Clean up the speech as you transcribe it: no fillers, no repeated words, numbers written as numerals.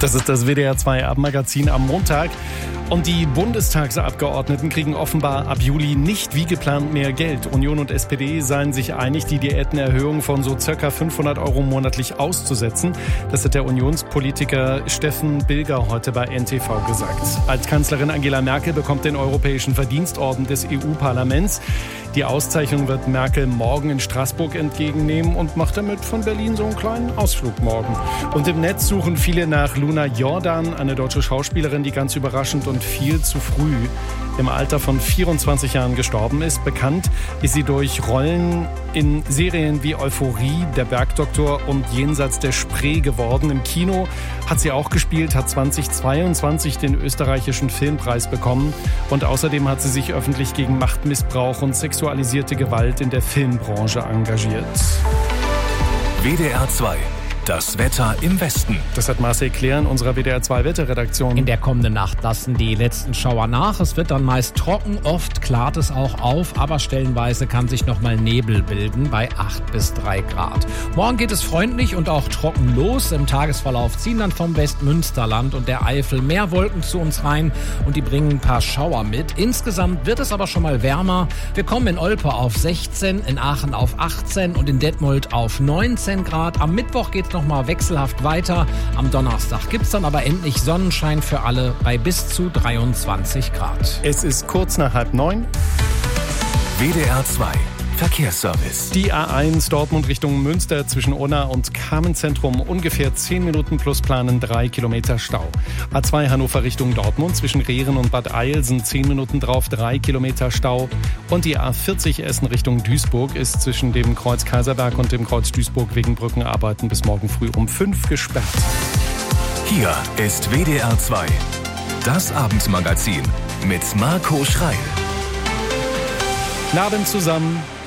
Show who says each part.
Speaker 1: Das ist das WDR 2 Abendmagazin am Montag. Und die Bundestagsabgeordneten kriegen offenbar ab Juli nicht wie geplant mehr Geld. Union und SPD seien sich einig, die Diätenerhöhung von so circa 500 € monatlich auszusetzen. Das hat der Unionspolitiker Steffen Bilger heute bei NTV gesagt. Altkanzlerin Angela Merkel bekommt den Europäischen Verdienstorden des EU-Parlaments. Die Auszeichnung wird Merkel morgen in Straßburg entgegennehmen und macht damit von Berlin so einen kleinen Ausflug morgen. Und im Netz suchen viele nach Luna Jordan, eine deutsche Schauspielerin, die ganz überraschend und viel zu früh im Alter von 24 Jahren gestorben ist. Bekannt ist sie durch Rollen in Serien wie Euphorie, Der Bergdoktor und Jenseits der Spree geworden. Im Kino hat sie auch gespielt, hat 2022 den österreichischen Filmpreis bekommen. Und außerdem hat sie sich öffentlich gegen Machtmissbrauch und sexualisierte Gewalt in der Filmbranche engagiert.
Speaker 2: WDR 2. Das Wetter im Westen.
Speaker 1: Das hat Marcel Claire in unserer WDR 2 Wetterredaktion.
Speaker 3: In der kommenden Nacht lassen die letzten Schauer nach. Es wird dann meist trocken, oft klart es auch auf, aber stellenweise kann sich nochmal Nebel bilden bei 8 bis 3 Grad. Morgen geht es freundlich und auch trocken los. Im Tagesverlauf ziehen dann vom Westmünsterland und der Eifel mehr Wolken zu uns rein und die bringen ein paar Schauer mit. Insgesamt wird es aber schon mal wärmer. Wir kommen in Olpe auf 16, in Aachen auf 18 und in Detmold auf 19 Grad. Am Mittwoch geht es nochmal wechselhaft weiter. Am Donnerstag gibt es dann aber endlich Sonnenschein für alle bei bis zu 23 Grad.
Speaker 1: Es ist kurz nach 8:30.
Speaker 2: WDR 2 Verkehrsservice.
Speaker 1: Die A1 Dortmund Richtung Münster zwischen Unna und Kamenz-Zentrum ungefähr 10 Minuten plus planen 3 Kilometer Stau. A2 Hannover Richtung Dortmund zwischen Rehren und Bad Eilsen 10 Minuten drauf 3 Kilometer Stau. Und die A40 Essen Richtung Duisburg ist zwischen dem Kreuz Kaiserberg und dem Kreuz Duisburg wegen Brückenarbeiten bis morgen früh um 5 gesperrt.
Speaker 2: Hier ist WDR 2. Das Abendmagazin mit Marco Schreil.
Speaker 1: Guten Abend zusammen.